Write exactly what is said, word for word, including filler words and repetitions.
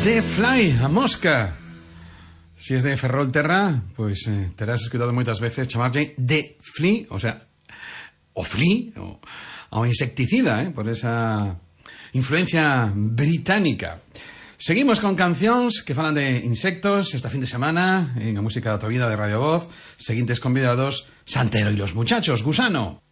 The Fly, a mosca. Si es de Ferrolterra, pues eh, te has escuchado muchas veces llamarle The Flea, o sea, o flea, o, o insecticida, eh, por esa influencia británica. Seguimos con cancións que falan de insectos esta fin de semana en a música da tua vida de Radio Voz. Seguintes convidados, Santero y los muchachos, Gusano.